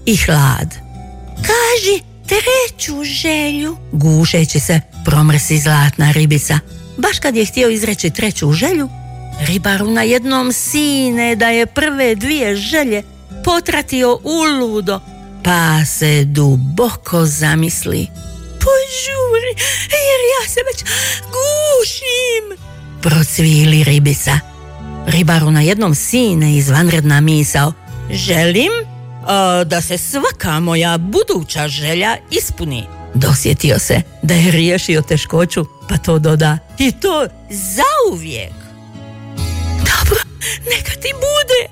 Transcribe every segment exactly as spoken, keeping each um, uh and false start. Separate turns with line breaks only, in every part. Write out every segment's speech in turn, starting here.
i hlad. Kaži treću želju, gušeći se promrsi zlatna ribica. Baš kad je htio izreći treću želju, ribaru na jednom sine da je prve dvije želje potratio uludo, pa se duboko zamisli. Požuri, jer ja se već gušim, procvili ribica. Ribaru na jednom sine izvanredna misao. Želim a, da se svaka moja buduća želja ispuni. Dosjetio se da je riješio teškoću, pa to doda. I to zauvijek. Dobro, neka ti bude,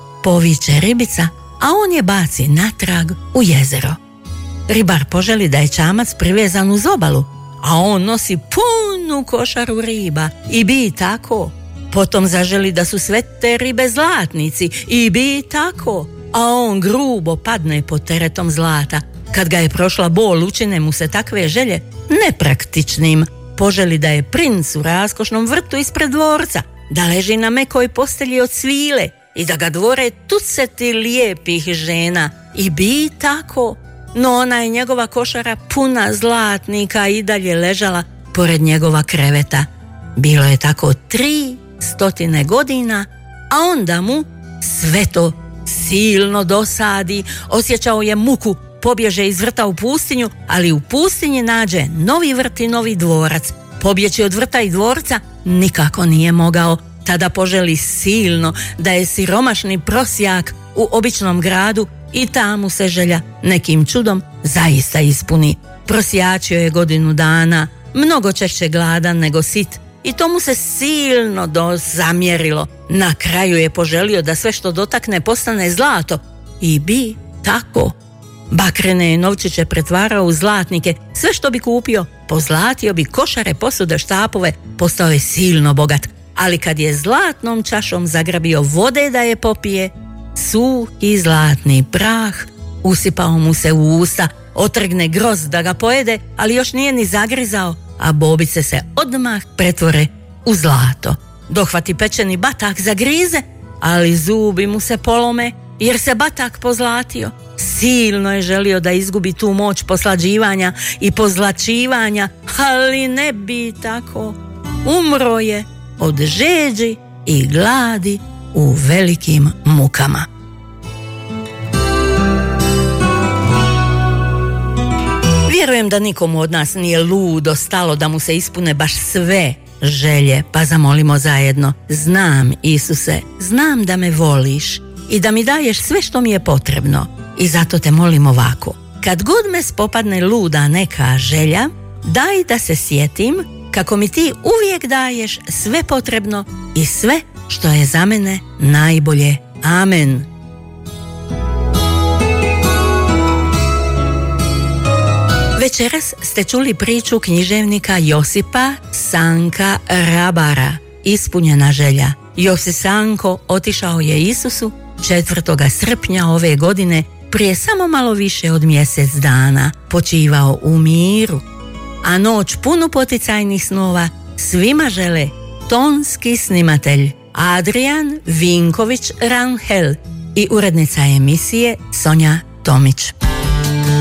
poviče ribica, a on je baci natrag u jezero. Ribar poželi da je čamac privezan uz obalu, a on nosi punu košaru riba i bi tako. Potom zaželi da su sve te ribe zlatnici i bi tako, a on grubo padne pod teretom zlata. Kad ga je prošla bol, učine mu se takve želje nepraktičnim. Poželi da je princ u raskošnom vrtu ispred dvorca, da leži na mekoj postelji od svile i da ga dvore tuceti lijepih žena i bi tako. No ona je njegova košara puna zlatnika i dalje ležala pored njegova kreveta. Bilo je tako tri stotine godina, a onda mu sve to silno dosadi. Osjećao je muku, pobježe iz vrta u pustinju, ali u pustinji nađe novi vrt i novi dvorac. Pobjeći od vrta i dvorca nikako nije mogao. Tada poželi silno da je siromašni prosjak u običnom gradu i ta mu se želja nekim čudom zaista ispuni. Prosjačio je godinu dana, mnogo češće gladan nego sit, i to mu se silno dozamjerilo. Na kraju je poželio da sve što dotakne postane zlato i bi tako. Bakrene je novčiće pretvarao u zlatnike, sve što bi kupio pozlatio bi, košare, posude, štapove, postao je silno bogat. Ali kad je zlatnom čašom zagrabio vode da je popije, suh i zlatni prah usipao mu se u usta. Otrgne grozd da ga pojede, ali još nije ni zagrizao, a bobice se odmah pretvore u zlato. Dohvati pečeni batak, zagrize, ali zubi mu se polome jer se batak pozlatio. Silno je želio da izgubi tu moć poslađivanja i pozlačivanja, ali ne bi tako. Umro je od žeđi i gladi u velikim mukama. Vjerujem da nikomu od nas nije ludo stalo da mu se ispune baš sve želje, pa zamolimo zajedno. Znam, Isuse, znam da me voliš i da mi daješ sve što mi je potrebno, i zato te molim ovako. Kad god me spopadne luda neka želja, daj da se sjetim kako mi ti uvijek daješ sve potrebno i sve što je za mene najbolje. Amen. Večeras ste čuli priču književnika Josipa Sanka Rabara, Ispunjena želja. Josip Sanko otišao je Isusu četvrtoga srpnja ove godine, prije samo malo više od mjesec dana. Počivao u miru, a noć punu poticajnih snova svima žele tonski snimatelj Adrian Vinković Ranhel i urednica emisije Sonja Tomić.